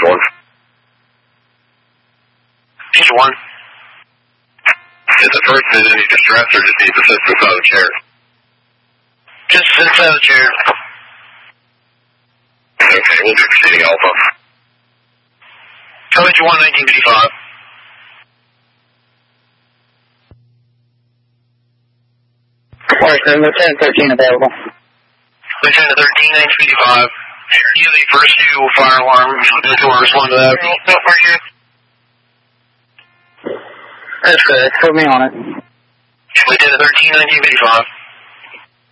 1. Teacher 1. Is the person in any distress or just needs assistance out of the chair? Just assistance out of the chair. Okay, we'll be proceeding Alpha. Teacher 1, 1955. Alright, sir, Lieutenant 13 available. Lieutenant 13, 1955. You have the first due fire alarm. If you want to respond to that. That's good. Put me on it. Lieutenant 13, 1955.